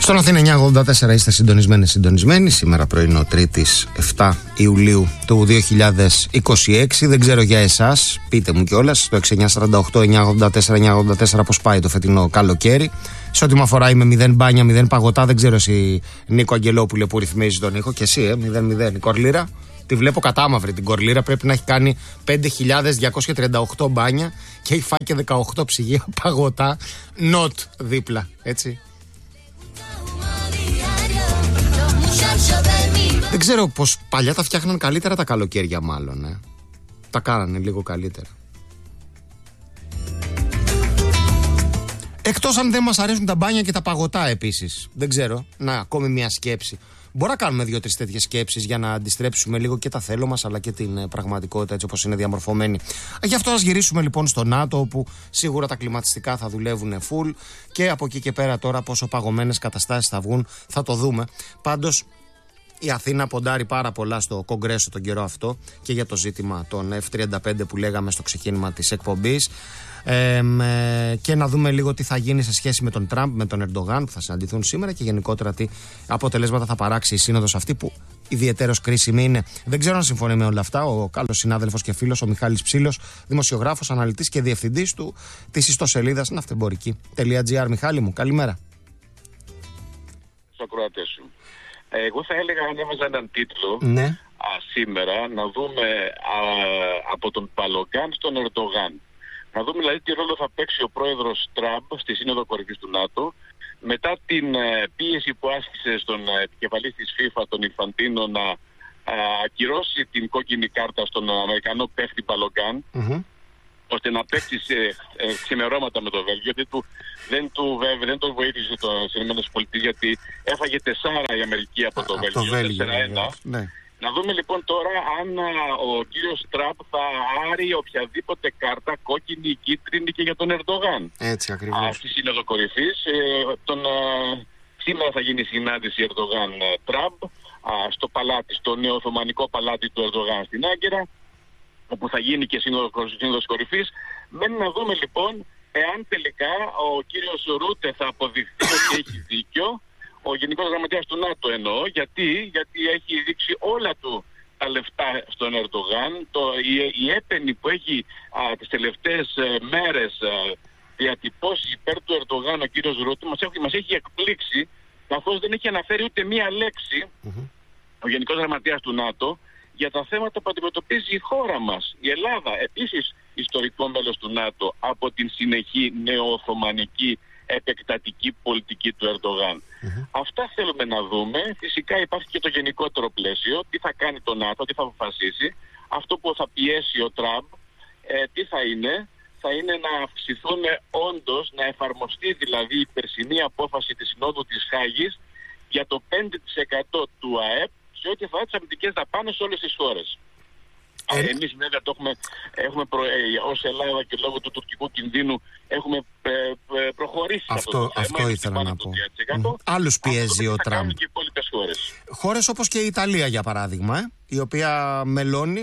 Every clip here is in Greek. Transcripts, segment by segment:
Στον Αθήνα 984 είστε συντονισμένοι. Σήμερα πρωινό Τρίτης 7 Ιουλίου του 2026. Δεν ξέρω για εσάς, πείτε μου κιόλας στο 6948-984-984 πώς πάει το φετινό καλοκαίρι. Σε ό,τι με αφορά είμαι 0 μπάνια, 0 παγωτά. Δεν ξέρω εσύ, Νίκο Αγγελόπουλε, που ρυθμίζει τον ήχο. Και εσύ, 0-0. Η Κορλήρα, τη βλέπω κατάμαυρη την Κορλήρα. Πρέπει να έχει κάνει 5.238 μπάνια και έχει φάει και 18 ψυγεία παγωτά. Not δίπλα, έτσι. Δεν ξέρω πως παλιά τα φτιάχναν καλύτερα τα καλοκαίρια, μάλλον. Τα κάνανε λίγο καλύτερα. Εκτός αν δεν μας αρέσουν τα μπάνια και τα παγωτά επίσης. Δεν ξέρω. Να, ακόμη μια σκέψη. Μπορεί να κάνουμε 2-3 τέτοιες σκέψεις για να αντιστρέψουμε λίγο και τα θέλω μας, αλλά και την πραγματικότητα έτσι όπως είναι διαμορφωμένη. Γι' αυτό ας γυρίσουμε λοιπόν στο ΝΑΤΟ, όπου σίγουρα τα κλιματιστικά θα δουλεύουν full και από εκεί και πέρα τώρα πόσο παγωμένες καταστάσεις θα βγουν θα το δούμε. Πάντως η Αθήνα ποντάρει πάρα πολλά στο Κογκρέσο τον καιρό αυτό και για το ζήτημα των F-35 που λέγαμε στο ξεκίνημα της εκπομπής. Και να δούμε λίγο τι θα γίνει σε σχέση με τον Τραμπ, με τον Ερντογάν που θα συναντηθούν σήμερα και γενικότερα τι αποτελέσματα θα παράξει η σύνοδος αυτή που ιδιαιτέρως κρίσιμη είναι. Δεν ξέρω αν συμφωνεί με όλα αυτά ο καλός συνάδελφος και φίλος ο Μιχάλης Ψήλος, δημοσιογράφος, αναλυτής και διευθυντής της ιστοσελίδας ναυτεμπορική.gr. Μιχάλη μου, καλημέρα. Στο Κροατές σου. Εγώ θα έλεγα, αν έβαζα έναν τίτλο σήμερα, να δούμε από τον Παλογκάν στον Ερντογάν. Να δούμε δηλαδή τι ρόλο θα παίξει ο πρόεδρος Τραμπ στη Σύνοδο Κορυφής του ΝΑΤΟ μετά την πίεση που άσκησε στον επικεφαλής της FIFA, τον Ινφαντίνο, να ακυρώσει την κόκκινη κάρτα στον Αμερικανό παίχτη Παλογκάν, ώστε να παίξει σε ξημερώματα με το Βέλγιο. Δεν το βοήθησε στις ΗΠΑ γιατί έφαγε 4 η Αμερική από το Βέλγιο, 4-1. Να δούμε λοιπόν τώρα αν ο κύριος Τραμπ θα άρει οποιαδήποτε κάρτα, κόκκινη ή κίτρινη, και για τον Ερντογάν. Έτσι ακριβώς. Στη Σύνοδο Κορυφής. Σήμερα θα γίνει συνάντηση Ερντογάν-Τραμπ στο παλάτι, στο νέο Οθωμανικό παλάτι του Ερντογάν στην Άγκυρα, όπου θα γίνει και Σύνοδος Κορυφής. Μένει να δούμε λοιπόν εάν τελικά ο κύριος Ρούτε θα αποδειχθεί ότι έχει δίκιο. Ο Γενικός Γραμματέας του ΝΑΤΟ εννοώ, γιατί έχει δείξει όλα του τα λεφτά στον Ερντογάν. Η έπαινη που έχει τις τελευταίες μέρες διατυπώσει υπέρ του Ερντογάν ο κύριος Ρούτε μας έχει εκπλήξει, καθώς δεν έχει αναφέρει ούτε μία λέξη ο Γενικός Γραμματέας του ΝΑΤΟ για τα θέματα που αντιμετωπίζει η χώρα μας. Η Ελλάδα, επίσης ιστορικό μέλος του ΝΑΤΟ, από την συνεχή νεοοθωμανική επεκτατική πολιτική του Ερντογάν. Αυτά θέλουμε να δούμε. Φυσικά υπάρχει και το γενικότερο πλαίσιο. Τι θα κάνει το ΝΑΤΟ, τι θα αποφασίσει. Αυτό που θα πιέσει ο Τραμπ, τι θα είναι να αυξηθούν όντως, να εφαρμοστεί δηλαδή η περσινή απόφαση της Συνόδου της Χάγης για το 5% του ΑΕΠ σε ό,τι αφορά τις αμυντικές δαπάνες σε όλες τις χώρες. Εμείς βέβαια το έχουμε ως Ελλάδα και λόγω του τουρκικού κινδύνου έχουμε προχωρήσει αυτό ήθελα να πω. Άλλους πιέζει ο Τραμπ. Χώρες όπως και η Ιταλία για παράδειγμα, η οποία μελώνει,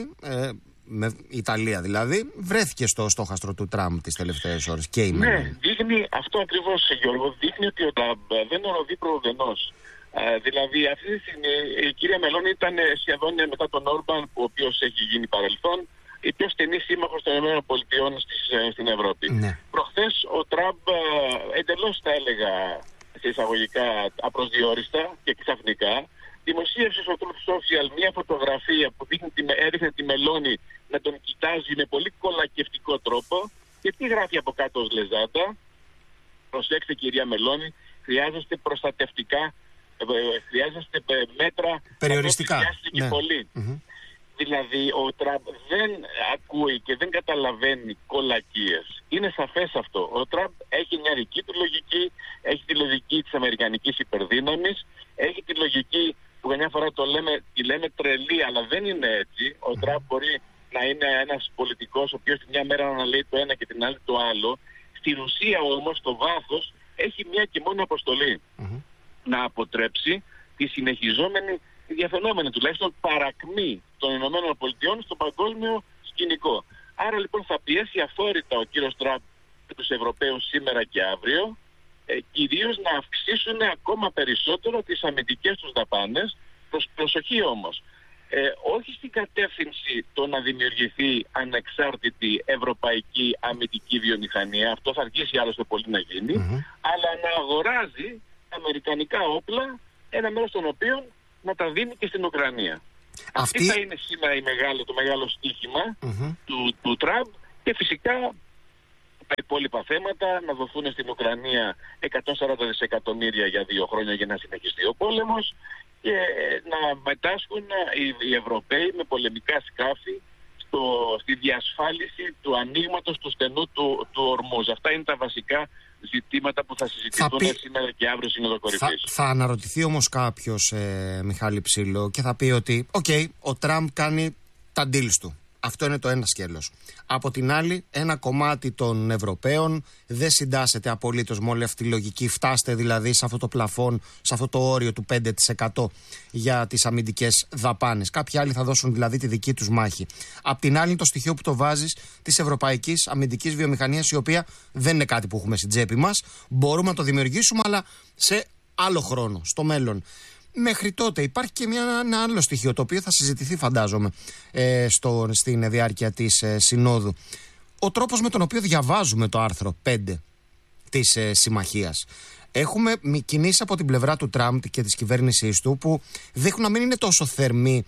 η Ιταλία δηλαδή, βρέθηκε στο στόχαστρο του Τραμπ τις τελευταίες ώρες και η μελώνει. Ναι, δείχνει αυτό ακριβώς, Γιώργο, δείχνει ότι ο Τραμπ δεν οροδεί προοδενός. Δηλαδή αυτή τη στιγμή η κυρία Μελώνη ήταν σχεδόν μετά τον Όρμπαν, ο οποίος έχει γίνει παρελθόν, η πιο στενή σύμμαχος των ΗΠΑ στην Ευρώπη. Προχθές ο Τραμπ εντελώς, θα έλεγα σε εισαγωγικά απροσδιόριστα και ξαφνικά, δημοσίευσε στο Truth Social μια φωτογραφία που έδειχνε τη Μελώνη να τον κοιτάζει με πολύ κολακευτικό τρόπο. Και τι γράφει από κάτω ως λεζάντα? Προσέξτε κυρία Μελώνη, χρειάζεστε προστατευτικά, χρειάζεστε μέτρα περιοριστικά. Και πολύ. Δηλαδή ο Τραμπ δεν ακούει και δεν καταλαβαίνει κολακίες. Είναι σαφές αυτό. Ο Τραμπ έχει μια δική του λογική, έχει τη λογική της αμερικανικής υπερδύναμης, έχει τη λογική που καμιά φορά τη λέμε τρελή, αλλά δεν είναι έτσι. Ο Τραμπ μπορεί να είναι ένας πολιτικός ο οποίος τη μια μέρα αναλύει το ένα και την άλλη το άλλο. Στην ουσία όμως, στο βάθος, έχει μια και μόνο αποστολή. Να αποτρέψει τη συνεχιζόμενη, τη διαφαινόμενη τουλάχιστον παρακμή των ΗΠΑ στο παγκόσμιο σκηνικό. Άρα λοιπόν θα πιέσει αφόρητα ο κύριος Τραμπ τους Ευρωπαίους σήμερα και αύριο, κυρίως να αυξήσουν ακόμα περισσότερο τις αμυντικές τους δαπάνες. Προσοχή όμως, όχι στην κατεύθυνση το να δημιουργηθεί ανεξάρτητη ευρωπαϊκή αμυντική βιομηχανία, αυτό θα αργήσει άλλωστε πολύ να γίνει, αλλά να αγοράζει αμερικανικά όπλα, ένα μέρος των οποίων να τα δίνει και στην Ουκρανία. Αυτή θα είναι σήμερα το μεγάλο στοίχημα του Τραμπ, και φυσικά τα υπόλοιπα θέματα να δοθούν στην Ουκρανία 140 δισεκατομμύρια για 2 χρόνια για να συνεχιστεί ο πόλεμος και να μετάσχουν οι Ευρωπαίοι με πολεμικά σκάφη στη διασφάλιση του ανοίγματος του στενού του Ορμούζ. Αυτά είναι τα βασικά ζητήματα που θα συζητηθούν σήμερα και αύριο Σύνοδο Κορυφής. Θα αναρωτηθεί όμως κάποιος, Μιχάλη Ψήλο, και θα πει ότι ο Τραμπ κάνει τα deals του. Αυτό είναι το ένα σκέλος. Από την άλλη, ένα κομμάτι των Ευρωπαίων δεν συντάσσεται απολύτως με όλη αυτή τη λογική. Φτάστε δηλαδή σε αυτό το πλαφόν, σε αυτό το όριο του 5% για τις αμυντικές δαπάνες. Κάποιοι άλλοι θα δώσουν δηλαδή τη δική τους μάχη. Απ' την άλλη, είναι το στοιχείο που το βάζεις της ευρωπαϊκής αμυντικής βιομηχανίας, η οποία δεν είναι κάτι που έχουμε στην τσέπη μας. Μπορούμε να το δημιουργήσουμε, αλλά σε άλλο χρόνο, στο μέλλον. Μέχρι τότε υπάρχει και ένα άλλο στοιχείο, το οποίο θα συζητηθεί, φαντάζομαι, στην διάρκεια της Συνόδου. Ο τρόπος με τον οποίο διαβάζουμε το άρθρο 5 της συμμαχίας. Έχουμε κινήσεις από την πλευρά του Τραμπ και της κυβέρνησής του που δείχνουν να μην είναι τόσο θερμοί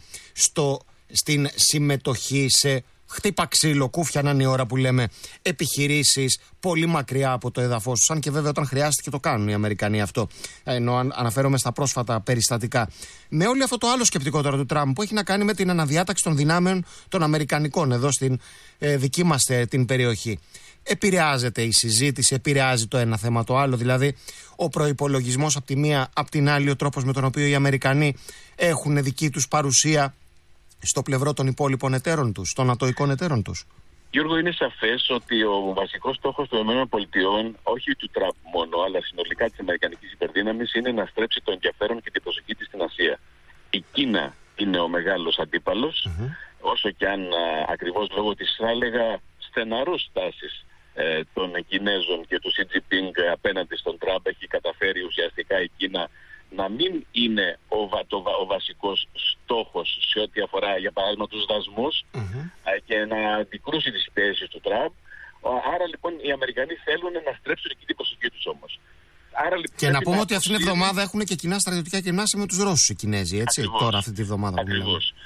στην συμμετοχή σε χτύπα ξύλο, κούφια να είναι η ώρα που λέμε, επιχειρήσεις πολύ μακριά από το έδαφος τους. Αν και βέβαια όταν χρειάστηκε το κάνουν οι Αμερικανοί αυτό. Ενώ αναφέρομαι στα πρόσφατα περιστατικά. Με όλο αυτό το άλλο σκεπτικό τώρα του Τραμπ που έχει να κάνει με την αναδιάταξη των δυνάμεων των Αμερικανικών εδώ στην δική μας την περιοχή. Επηρεάζεται η συζήτηση, επηρεάζει το ένα θέμα το άλλο. Δηλαδή, ο προϋπολογισμός από τη μία, από την άλλη, ο τρόπος με τον οποίο οι Αμερικανοί έχουν δική τους παρουσία στο πλευρό των υπόλοιπων εταίρων τους, των ατοικών εταίρων τους. Γιώργο, είναι σαφές ότι ο βασικός στόχος των ΗΠΑ, όχι του Τραμπ μόνο, αλλά συνολικά της αμερικανικής υπερδύναμης, είναι να στρέψει το ενδιαφέρον και την προσοχή της στην Ασία. Η Κίνα είναι ο μεγάλος αντίπαλος, όσο και αν ακριβώς λόγω της, θα έλεγα, στεναρούς στάσης των Κινέζων και του Σι Τζινπίνγκ απέναντι στον Τραμπ, έχει καταφέρει ουσιαστικά η Κίνα να μην είναι ο βασικός στόχος σε ό,τι αφορά, για παράδειγμα, τους δασμούς και να αντικρούσει τις πιέσεις του Τραμπ. Άρα λοιπόν οι Αμερικανοί θέλουν να στρέψουν εκεί την προσοχή τους όμως. Άρα, λοιπόν, και να πούμε ότι αυτήν την εβδομάδα έχουν και κοινά στρατιωτικά γυμνάσια με τους Ρώσους οι Κινέζοι, έτσι, ακριβώς, τώρα αυτή τη εβδομάδα. Ακριβώς.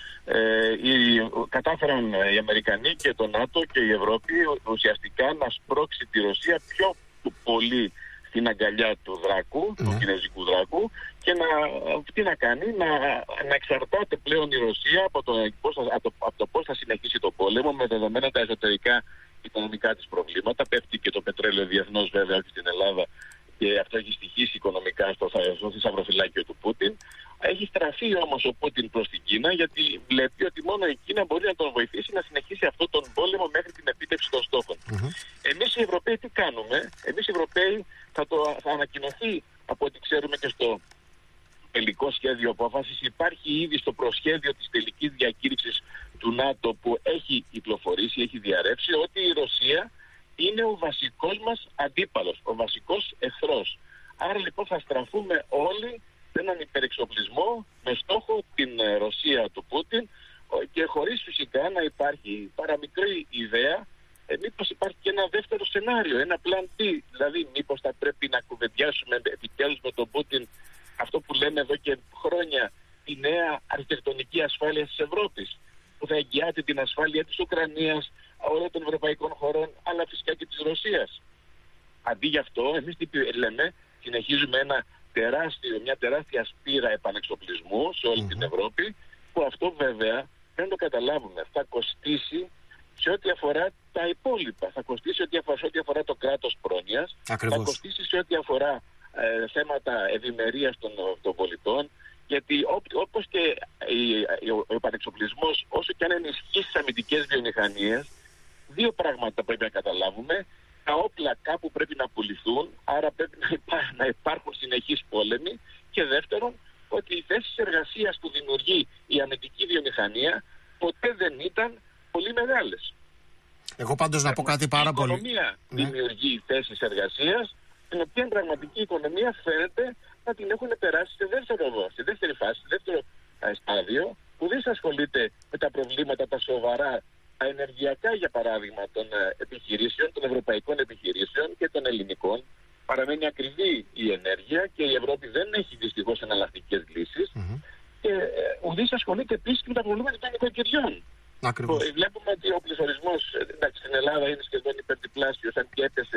Κατάφεραν οι Αμερικανοί και το ΝΑΤΟ και η Ευρώπη ουσιαστικά να σπρώξει τη Ρωσία πιο πολύ στην αγκαλιά του δράκου, του κινέζικου δράκου, και να κάνει, να εξαρτάται πλέον η Ρωσία από το πώς θα συνεχίσει το πόλεμο, με δεδομένα τα εσωτερικά οικονομικά της προβλήματα. Πέφτει και το πετρέλαιο διεθνώς, βέβαια, όχι στην Ελλάδα, και αυτό έχει στοιχήσει οικονομικά στο θησαυροφυλάκιο του Πούτιν. Έχει στραφεί όμως ο Πούτιν προς την Κίνα, γιατί βλέπει ότι μόνο η Κίνα μπορεί να τον βοηθήσει να συνεχίσει αυτόν τον πόλεμο μέχρι την επίτευξη των στόχων. Εμείς οι Ευρωπαίοι τι κάνουμε? Εμείς οι Ευρωπαίοι θα ανακοινωθεί, από ό,τι ξέρουμε και στο τελικό σχέδιο απόφασης, υπάρχει ήδη στο προσχέδιο της τελικής διακήρυξης του ΝΑΤΟ που έχει κυκλοφορήσει, έχει διαρρεύσει, ότι η Ρωσία είναι ο βασικός μας αντίπαλος, ο βασικός εχθρός. Άρα λοιπόν θα στραφούμε όλοι σε έναν υπερεξοπλισμό με στόχο την Ρωσία του Πούτιν, και χωρίς φυσικά να υπάρχει παραμικρή ιδέα μήπως υπάρχει και ένα δεύτερο σενάριο, ένα plan B. Δηλαδή μήπως θα πρέπει να κουβεντιάσουμε επιτέλους με τον Πούτιν αυτό που λέμε εδώ και χρόνια, τη νέα αρχιτεκτονική ασφάλεια της Ευρώπης, που θα εγγυάται την ασφάλεια της Ουκρανίας, όλων των ευρωπαϊκών χωρών, αλλά φυσικά και της Ρωσίας. Αντί γι' αυτό, εμείς τι λέμε, συνεχίζουμε μια τεράστια σπήρα επανεξοπλισμού σε όλη την Ευρώπη, που αυτό βέβαια, πρέπει να το καταλάβουμε, θα κοστίσει σε ό,τι αφορά τα υπόλοιπα. Θα κοστίσει σε ό,τι αφορά το κράτος πρόνοιας, θα κοστίσει σε ό,τι αφορά θέματα ευημερίας των πολιτών, γιατί όπως και ο επανεξοπλισμός, όσο και αν ενισχύσει τις αμυντικές βιομηχανίες, δύο πράγματα πρέπει να καταλάβουμε. Τα όπλα κάπου πρέπει να πουληθούν, άρα πρέπει να υπάρχουν συνεχείς πόλεμοι, και δεύτερον, ότι οι θέσεις εργασίας που δημιουργεί η αμυντική βιομηχανία ποτέ δεν ήταν πολύ μεγάλες. Εγώ πάντως να πω κάτι πάρα πολύ. Η οικονομία δημιουργεί θέσεις εργασίας, την οποία πραγματική οικονομία φαίνεται να την έχουν περάσει σε δεύτερο οδό, σε δεύτερη φάση, σε δεύτερο στάδιο. Ουδής ασχολείται με τα προβλήματα τα σοβαρά, τα ενεργειακά για παράδειγμα των επιχειρήσεων, των ευρωπαϊκών επιχειρήσεων και των ελληνικών. Παραμένει ακριβή η ενέργεια και η Ευρώπη δεν έχει δυστυχώς εναλλακτικές λύσεις. Και ουδής ασχολείται επίσης με τα προβλήματα των νοικοκυριών. Βλέπουμε ότι ο πληθωρισμός στην Ελλάδα είναι σχεδόν υπερδιπλάσιος, αν και έπεσε